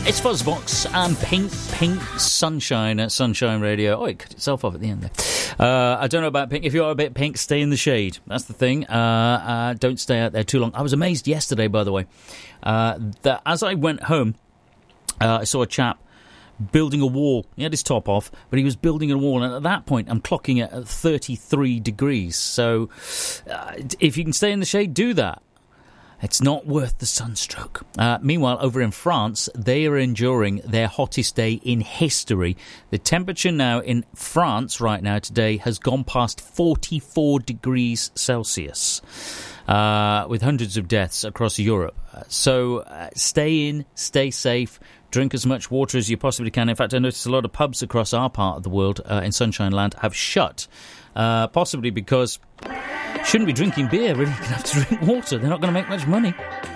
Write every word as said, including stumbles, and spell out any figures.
It's Fuzzbox and Pink, Pink Sunshine at Sunshine Radio. Oh, it cut itself off at the end there. Uh, I don't know about Pink. If you are a bit pink, stay in the shade. That's the thing. Uh, uh, don't stay out there too long. I was amazed yesterday, by the way, uh, that as I went home, uh, I saw a chap building a wall. He had his top off, but he was building a wall. And at that point, I'm clocking it at thirty-three degrees. So uh, if you can stay in the shade, do that. It's not worth the sunstroke. Uh, meanwhile, over in France, they are enduring their hottest day in history. The temperature now in France right now today has gone past forty-four degrees Celsius, uh, with hundreds of deaths across Europe. So uh, stay in, stay safe, drink as much water as you possibly can. In fact, I noticed a lot of pubs across our part of the world uh, in Sunshine Land have shut, uh, possibly because shouldn't be drinking beer, really. You're going to have to drink water. They're not going to make much money.